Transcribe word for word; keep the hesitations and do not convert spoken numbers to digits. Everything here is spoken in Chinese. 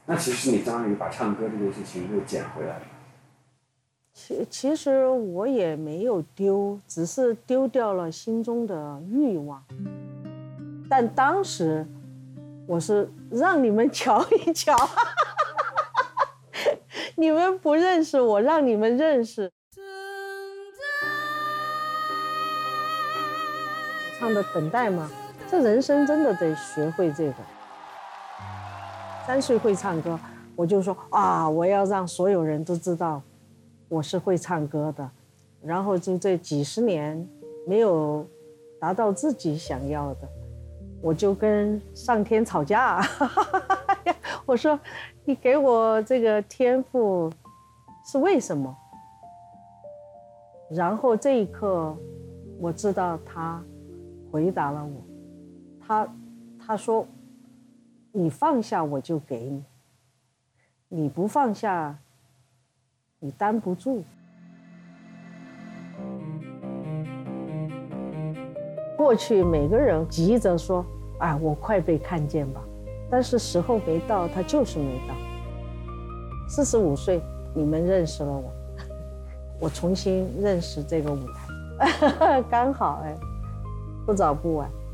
那其实你相当于把唱歌这件事情又捡回来了。 其其实我也没有丢，只是丢掉了心中的欲望。但当时我是让你们瞧一瞧，你们不认识我，让你们认识。唱的等待嘛，这人生真的得学会这个。三岁会唱歌，我就说啊，我要让所有人都知道我是会唱歌的。然后就这几十年没有达到自己想要的，我就跟上天吵架。我说你给我这个天赋是为什么？然后这一刻我知道他回答了我，他他说你放下我就给你，你不放下你担不住。过去每个人急着说哎，我快被看见吧，但是时候没到，他就是没到。四十五岁你们认识了我，我重新认识这个舞台，刚好哎，不早不晚。